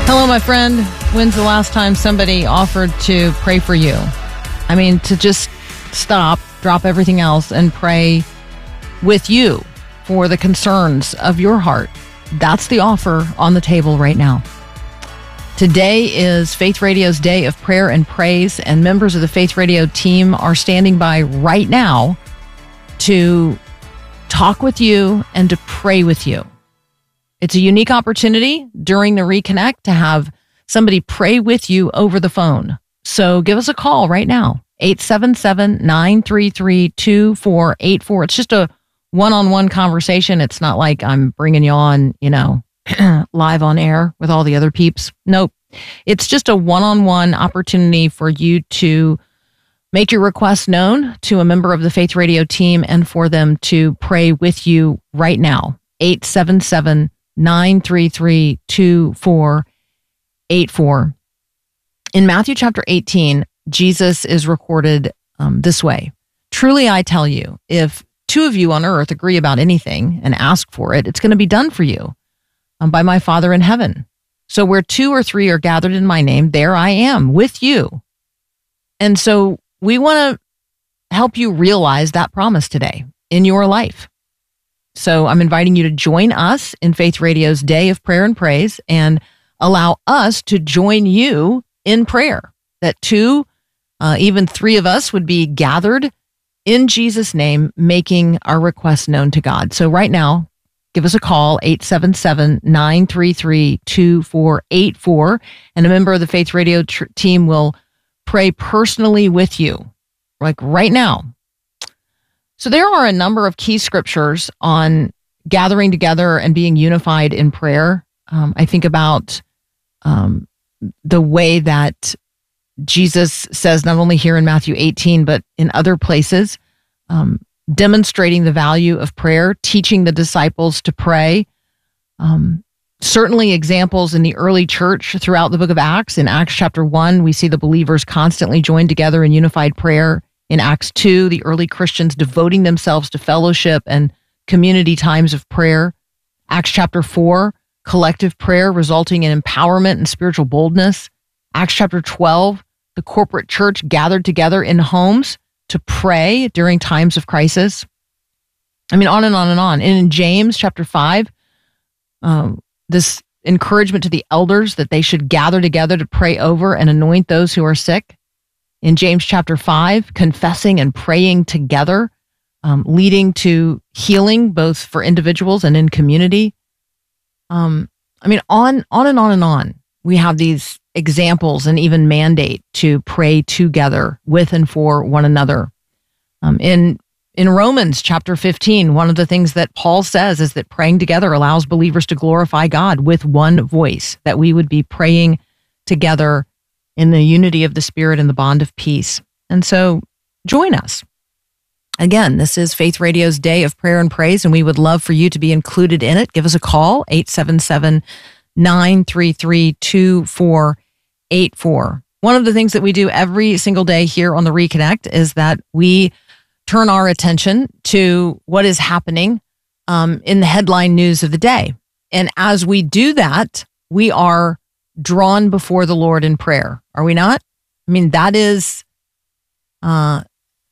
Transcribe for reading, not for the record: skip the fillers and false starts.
Hello, my friend. When's the last time somebody offered to pray for you? I mean, to just stop, drop everything else, and pray with you for the concerns of your heart. That's the offer on the table right now. Today is Faith Radio's day of prayer and praise, and members of the Faith Radio team are standing by right now to talk with you and to pray with you. It's a unique opportunity during the Reconnect to have somebody pray with you over the phone. So give us a call right now, 877-933-2484. It's just a one-on-one conversation. It's not like I'm bringing you on, live on air with all the other peeps. Nope. It's just a one-on-one opportunity for you to make your request known to a member of the Faith Radio team and for them to pray with you right now, 877-933-2484. In Matthew chapter 18, Jesus is recorded this way. Truly, I tell you, if two of you on earth agree about anything and ask for it, it's going to be done for you by my Father in heaven. So where two or three are gathered in my name, there I am with you. And so we want to help you realize that promise today in your life. So I'm inviting you to join us in Faith Radio's Day of Prayer and Praise and allow us to join you in prayer. That two, even three of us would be gathered in Jesus' name, making our requests known to God. So right now, give us a call, 877-933-2484, and a member of the Faith Radio team will pray personally with you, like right now. So there are a number of key scriptures on gathering together and being unified in prayer. I think about the way that Jesus says, not only here in Matthew 18, but in other places, demonstrating the value of prayer, teaching the disciples to pray. Certainly examples in the early church throughout the book of Acts. In Acts chapter 1, we see the believers constantly joined together in unified prayer. In Acts 2, the early Christians devoting themselves to fellowship and community times of prayer. Acts chapter 4, collective prayer resulting in empowerment and spiritual boldness. Acts chapter 12, the corporate church gathered together in homes to pray during times of crisis. I mean, on and on and on. And in James chapter 5, this encouragement to the elders that they should gather together to pray over and anoint those who are sick. In James chapter 5, confessing and praying together, leading to healing both for individuals and in community. On and on and on. We have these examples and even mandate to pray together with and for one another. In Romans chapter 15, one of the things that Paul says is that praying together allows believers to glorify God with one voice, that we would be praying together in the unity of the Spirit and the bond of peace. And so join us. Again, this is Faith Radio's Day of Prayer and Praise, and we would love for you to be included in it. Give us a call, 877-933-2484. One of the things that we do every single day here on the Reconnect is that we turn our attention to what is happening in the headline news of the day. And as we do that, we are drawn before the Lord in prayer. Are we not? I mean, that is